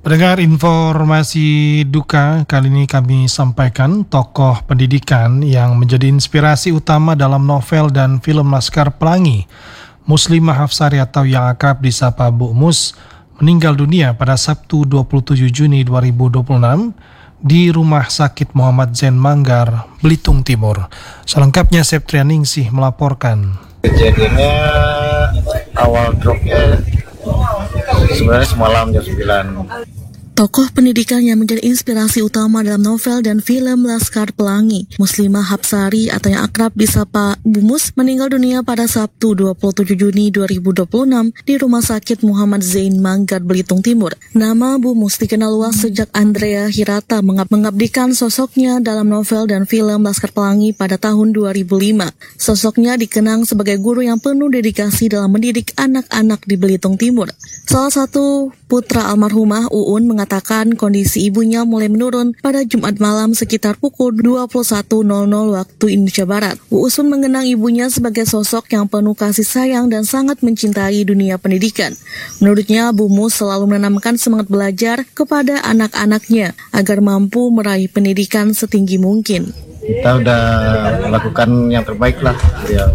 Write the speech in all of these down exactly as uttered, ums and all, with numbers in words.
Pendengar, informasi duka kali ini kami sampaikan tokoh pendidikan yang menjadi inspirasi utama dalam novel dan film Laskar Pelangi, Muslimah Hapsari atau yang akrab disapa Bu Mus, meninggal dunia pada Sabtu dua puluh tujuh Juni dua ribu dua puluh enam di Rumah Sakit Muhammad Zain Manggar, Belitung Timur. Selengkapnya Septrian Ningsih melaporkan. Kejadiannya awal dropnya sebenarnya semalam jam sembilan. Tokoh pendidikan yang menjadi inspirasi utama dalam novel dan film Laskar Pelangi, Muslimah Hapsari atau yang akrab disapa Bu Mus, meninggal dunia pada Sabtu dua puluh tujuh Juni dua ribu dua puluh enam di Rumah Sakit Muhammad Zain Manggar, Belitung Timur. Nama Bu Mus dikenal luas sejak Andrea Hirata mengab- mengabdikan sosoknya dalam novel dan film Laskar Pelangi pada tahun dua ribu lima. Sosoknya dikenang sebagai guru yang penuh dedikasi dalam mendidik anak-anak di Belitung Timur. Salah satu putra almarhumah, Uun, mengatakan kondisi ibunya mulai menurun pada Jumat malam sekitar pukul dua puluh satu nol nol waktu Indonesia Barat. Uus pun mengenang ibunya sebagai sosok yang penuh kasih sayang dan sangat mencintai dunia pendidikan. Menurutnya, Bu Mus selalu menanamkan semangat belajar kepada anak-anaknya agar mampu meraih pendidikan setinggi mungkin. Kita udah melakukan yang terbaik lah, ya.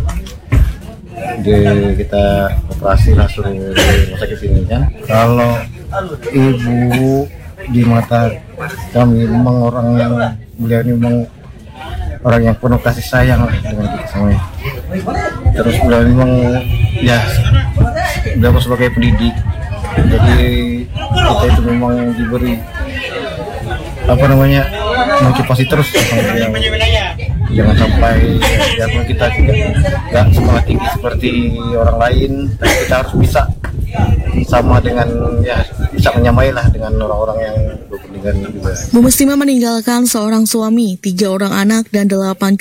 Di, kita operasi langsung di rumah sakit ini kan. Kalau ibu di mata kami memang orang yang beliau ini memang orang yang penuh kasih sayang dengan kita semuanya. Terus beliau memang ya beliau sebagai pendidik, jadi kita itu memang diberi apa namanya motivasi terus sama beliau. Jangan sampai ya, kita juga nggak semangat tinggi seperti orang lain, tapi kita harus bisa sama dengan ya bisa menyamai lah dengan orang-orang yang berpendidikan juga. Bu Muslimah meninggalkan seorang suami, tiga orang anak dan delapan